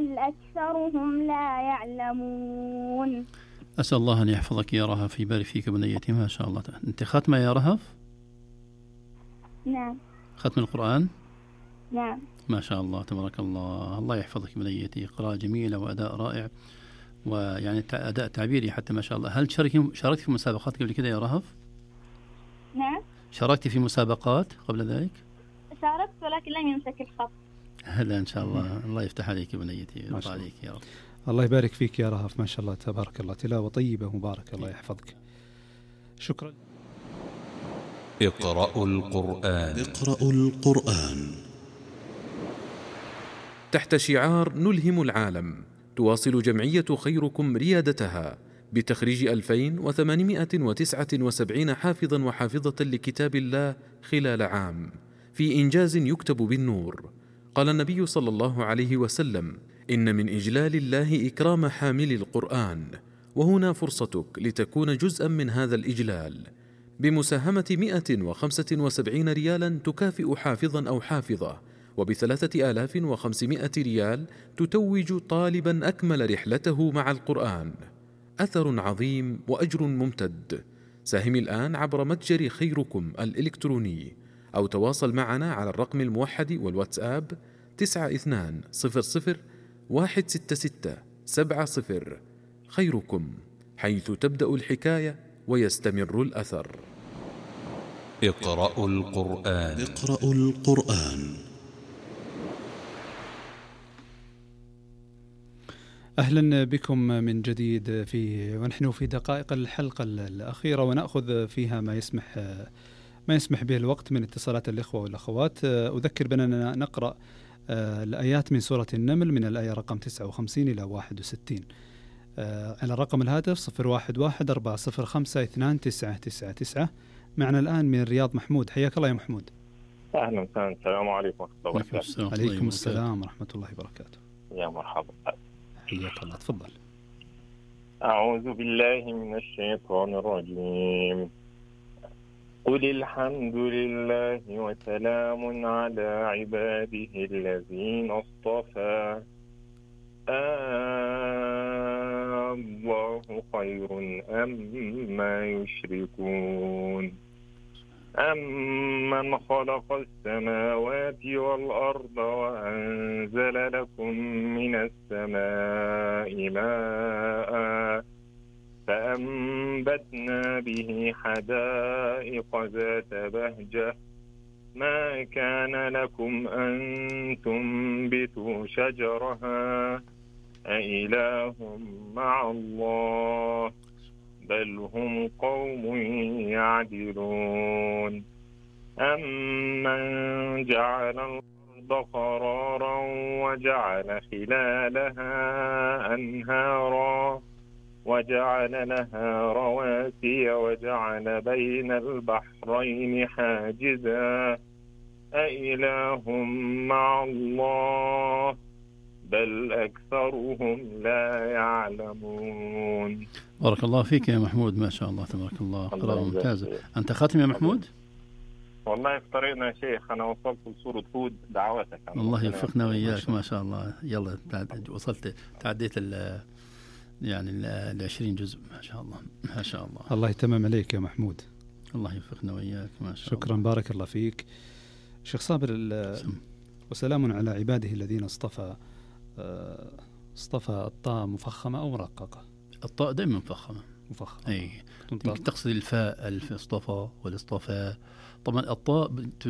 بل أكثرهم لا يعلمون. أسأل الله أن يحفظك يا رهف، يبارك فيك بنيتي، ما شاء الله. أنت ختمة يا رهف؟ نعم. ختم القرآن؟ نعم. ما شاء الله تبارك الله. الله يحفظك بنيتي، قراءة جميلة وأداء رائع، ويعني أداء تعبيري حتى ما شاء الله. هل شاركت في مسابقات قبل كده يا رهف؟ نعم. شاركت في مسابقات قبل ذلك؟ شاركت ولكن لم يمسك الخط. هلا إن شاء الله. الله يفتح عليك بنيتي، ما شاء الله عليك يا رب. الله يبارك فيك يا رهف، ما شاء الله تبارك الله، تلاوة طيبة مباركة، الله يحفظك. شكرا. اقرأوا القرآن. اقرأوا القرآن. تحت شعار نلهم العالم، تواصل جمعية خيركم ريادتها بتخريج 2879 حافظا وحافظة لكتاب الله خلال عام، في إنجاز يكتب بالنور. قال النبي صلى الله عليه وسلم: إن من إجلال الله إكرام حامل القرآن، وهنا فرصتك لتكون جزءا من هذا الإجلال بمساهمة 175 ريالا تكافئ حافظا أو حافظة، وب3500 ريال تتوج طالبا أكمل رحلته مع القرآن. أثر عظيم وأجر ممتد. ساهم الآن عبر متجر خيركم الإلكتروني، أو تواصل معنا على الرقم الموحد والواتساب 92016670. خيركم، حيث تبدأ الحكاية ويستمر الأثر. اقرأوا القرآن. اقرأوا القرآن. أهلا بكم من جديد ونحن في دقائق الحلقة الأخيرة، ونأخذ فيها ما يسمح به الوقت من اتصالات الإخوة والأخوات. أذكر بأننا نقرأ الآيات من سورة النمل من الآية رقم 59 إلى 61 على رقم الهاتف 0114052999. معنا الآن من الرياض محمود. حياك الله يا محمود. أهلا وسهلا. السلام عليكم ورحمة الله وبركاته. عليكم السلام ورحمة الله وبركاته. يا مرحبا. حياك الله، تفضل. أعوذ بالله من الشيطان الرجيم. قل الحمد لله وسلام على عباده الذين اصطفى الله خير أما يشركون أمن خلق السماوات والأرض وأنزل لكم من السماء ماء فأنبتنا به حدائق ذات بهجة ما كان لكم أن تنبتوا شجرها أإله مع الله بل هم قوم يعدلون أمن جعل الأرض قرارا وجعل خلالها أنهارا وجعل لها رواسي وجعل بين البحرين حاجزا أإله مع الله بل أكثرهم لا يعلمون. بارك الله فيك يا محمود، ما شاء الله تبارك الله، قراءة ممتازة. أنت خاتم يا محمود؟ والله في طريقنا يا شيخ، أنا وصلت لسورة هود دعواتك. الله يوفقنا وإياك، ما شاء الله. يلا وصلت، تعديت يعني 20 جزء، ما شاء الله ما شاء الله. الله يتمم عليك يا محمود. الله يوفقنا وإياك، ما شاء الله. شكرا، بارك الله فيك شيخ صابر. وسلام على عباده الذين اصطفى الطاء مفخمة أو مرققة؟ الطاء دائما مفخمة. مفخمة. أي تقصد الفاء، اصطفى والاصطفاء. طبعا الطاء